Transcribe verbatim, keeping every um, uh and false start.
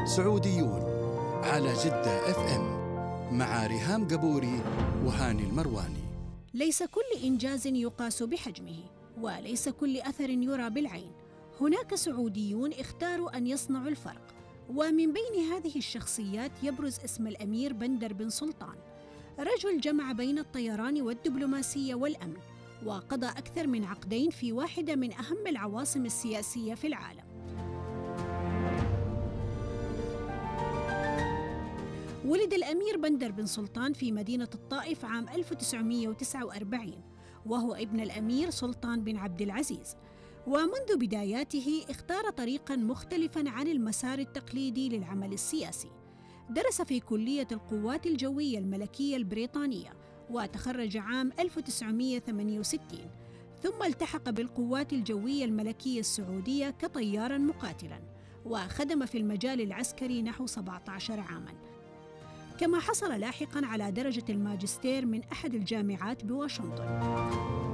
سعوديون على جدة اف ام مع ريهام قبوري وهاني المرواني. ليس كل إنجاز يقاس بحجمه، وليس كل أثر يرى بالعين. هناك سعوديون اختاروا أن يصنعوا الفرق، ومن بين هذه الشخصيات يبرز اسم الأمير بندر بن سلطان، رجل جمع بين الطيران والدبلوماسية والأمن، وقضى أكثر من عقدين في واحدة من أهم العواصم السياسية في العالم. ولد الأمير بندر بن سلطان في مدينة الطائف عام ألف وتسعمائة وتسعة وأربعين، وهو ابن الأمير سلطان بن عبد العزيز. ومنذ بداياته اختار طريقاً مختلفاً عن المسار التقليدي للعمل السياسي. درس في كلية القوات الجوية الملكية البريطانية، وتخرج عام ألف وتسعمائة وثمانية وستين، ثم التحق بالقوات الجوية الملكية السعودية كطياراً مقاتلاً، وخدم في المجال العسكري نحو سبعة عشر عاماً، كما حصل لاحقاً على درجة الماجستير من أحد الجامعات بواشنطن.